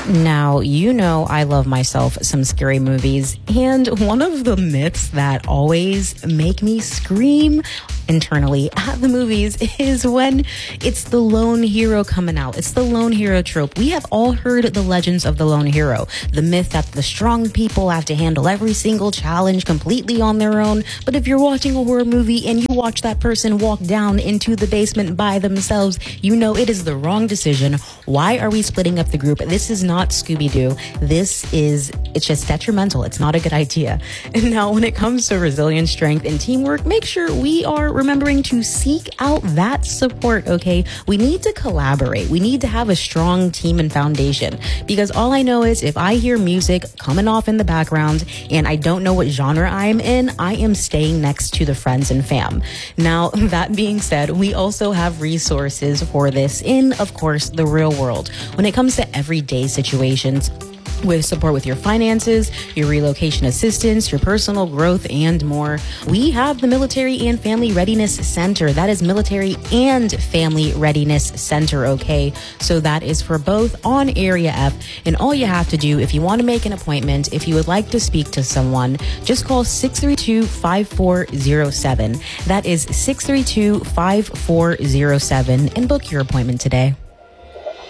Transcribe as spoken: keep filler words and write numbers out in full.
Now, you know I love myself some scary movies, and one of the myths that always make me scream internally at the movies is when it's the lone hero coming out. It's the lone hero trope. We have all heard the legends of the lone hero, the myth that the strong people have to handle every single challenge completely on their own. But if you're watching a horror movie and you watch that person walk down into the basement by themselves, you know it is the wrong decision. Why are we splitting up the group? This is not Scooby-Doo. This is, it's just detrimental. It's not a good idea. And now when it comes to resilience, strength, and teamwork, make sure we are remembering to seek out that support, okay? We need to collaborate. We need to have a strong team and foundation, because all I know is if I hear music coming off in the background and I don't know what genre I'm in, I am staying next to the friends and fam. Now, that being said, we also have resources for this in, of course, the real world. When it comes to everyday situations, with support with your finances, your relocation assistance, your personal growth, and more, we have the Military and Family Readiness Center. That is Military and Family Readiness Center, okay? So that is for both on Area F. And all you have to do, if you want to make an appointment, if you would like to speak to someone, just call six three two, five four zero seven. That is six three two, five four zero seven, and book your appointment today.